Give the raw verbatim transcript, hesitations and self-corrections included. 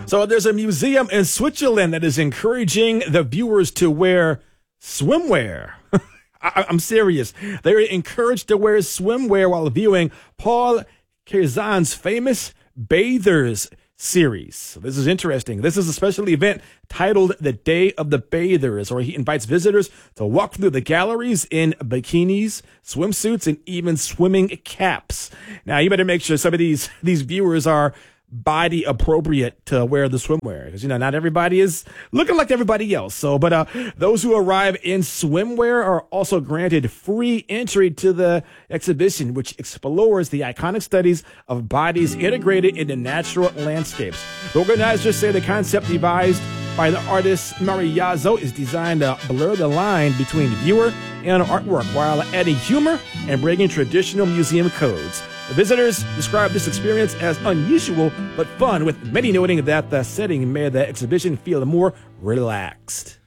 So there's a museum in Switzerland that is encouraging the viewers to wear swimwear. I, I'm serious. They're encouraged to wear swimwear while viewing Paul Cézanne's famous Bathers series. So this is interesting. This is a special event titled The Day of the Bathers, where he invites visitors to walk through the galleries in bikinis, swimsuits, and even swimming caps. Now, you better make sure some of these, these viewers are body appropriate to wear the swimwear, because, you know, not everybody is looking like everybody else. So, but uh, those who arrive in swimwear are also granted free entry to the exhibition, which explores the iconic studies of bodies integrated into natural landscapes. The organizers say the concept devised by the artist Mariazzo is designed to blur the line between viewer and artwork while adding humor and bringing traditional museum codes. The visitors describe this experience as unusual but fun, with many noting that the setting made the exhibition feel more relaxed.